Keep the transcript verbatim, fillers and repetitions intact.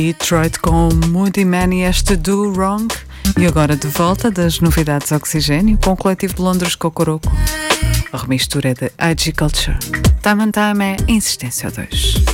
Detroit com Moody Man e este Do Wrong. E agora de volta das novidades Oxigênio com o coletivo de Londres Cocoroco. A remistura é de I G Culture. Time and Time é Insistência dois.